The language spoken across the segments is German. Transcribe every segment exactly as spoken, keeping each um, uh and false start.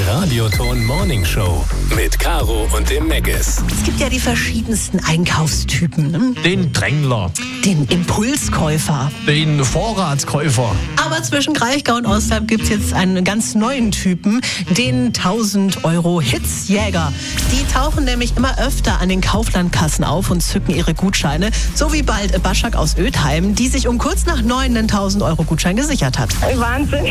Radioton Morning Show mit Caro und dem Meggis. Es gibt ja die verschiedensten Einkaufstypen. Ne? Den Drängler. Den Impulskäufer. Den Vorratskäufer. Aber zwischen Kraichgau und Ostrab gibt es jetzt einen ganz neuen Typen, den tausend Euro Hitzjäger. Die tauchen nämlich immer öfter an den Kauflandkassen auf und zücken ihre Gutscheine. So wie bald Baschak aus Ödheim, die sich um kurz nach neun einen tausend Euro Gutschein gesichert hat. Wahnsinn.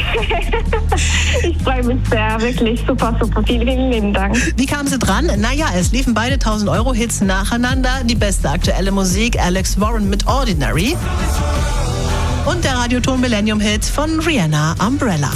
Ich freue mich sehr, wirklich super, super. Vielen, vielen lieben Dank. Wie kamen sie dran? Naja, es liefen beide tausend Euro Hits nacheinander. Die beste aktuelle Musik, Alex Warren mit Ordinary. Und der Radioton Millennium Hit von Rihanna, Umbrella.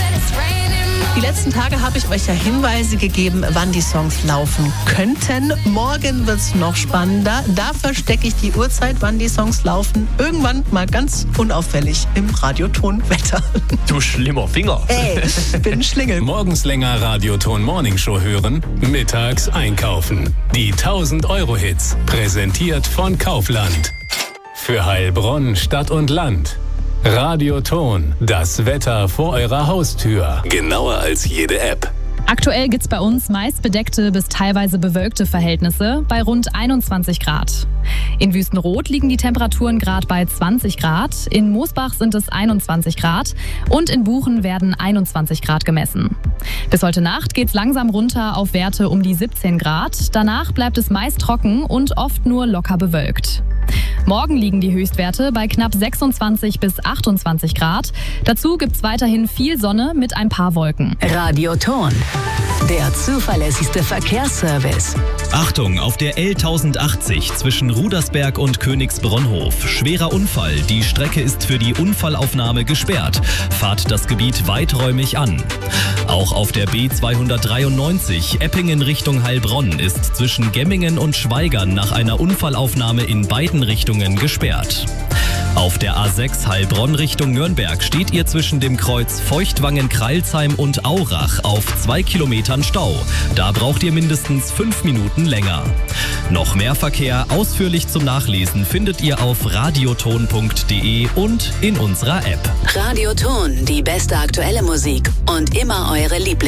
Die letzten Tage habe ich euch ja Hinweise gegeben, wann die Songs laufen könnten. Morgen wird es noch spannender. Da verstecke ich die Uhrzeit, wann die Songs laufen. Irgendwann mal ganz unauffällig im Radioton-Wetter. Du schlimmer Finger. Ey, ich bin ein Schlingel. Morgens länger Radioton Morning Show hören, mittags einkaufen. Die tausend Euro Hits, präsentiert von Kaufland. Für Heilbronn, Stadt und Land. Radioton, das Wetter vor eurer Haustür. Genauer als jede App. Aktuell gibt's bei uns meist bedeckte bis teilweise bewölkte Verhältnisse bei rund einundzwanzig Grad. In Wüstenrot liegen die Temperaturen gerade bei zwanzig Grad, in Moosbach sind es einundzwanzig Grad und in Buchen werden einundzwanzig Grad gemessen. Bis heute Nacht geht's langsam runter auf Werte um die siebzehn Grad. Danach bleibt es meist trocken und oft nur locker bewölkt. Morgen liegen die Höchstwerte bei knapp sechsundzwanzig bis achtundzwanzig Grad. Dazu gibt's weiterhin viel Sonne mit ein paar Wolken. Radioton, der zuverlässigste Verkehrsservice. Achtung, auf der L tausendachtzig zwischen Rudersberg und Königsbronhof. Schwerer Unfall. Die Strecke ist für die Unfallaufnahme gesperrt. Fahrt das Gebiet weiträumig an. Auch auf der B zweihundertdreiundneunzig Eppingen Richtung Heilbronn ist zwischen Gemmingen und Schweigern nach einer Unfallaufnahme in beiden Richtungen gesperrt. Auf der A sechs Heilbronn Richtung Nürnberg steht ihr zwischen dem Kreuz Feuchtwangen-Kreilsheim und Aurach auf zwei Kilometern Stau. Da braucht ihr mindestens fünf Minuten länger. Noch mehr Verkehr ausführlich zum Nachlesen findet ihr auf radioton punkt de und in unserer App. Radioton, die beste aktuelle Musik und immer eure Lieblings.